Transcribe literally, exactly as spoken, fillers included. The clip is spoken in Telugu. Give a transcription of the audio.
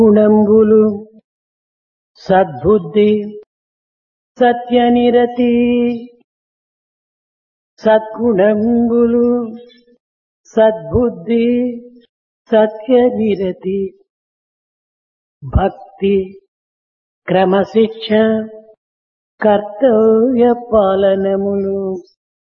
గుణంబులు సద్బుద్ధి సత్యనిరతి సద్గుణంబులు సద్బుద్ధి సత్యనిరతి భక్తి క్రమశిక్ష కర్తవ్య పాలనములు